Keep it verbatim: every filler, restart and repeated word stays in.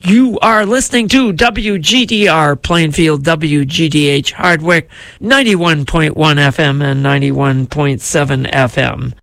You are listening to W G D R Plainfield, W G D H Hardwick, ninety-one point one F M and ninety-one point seven F M.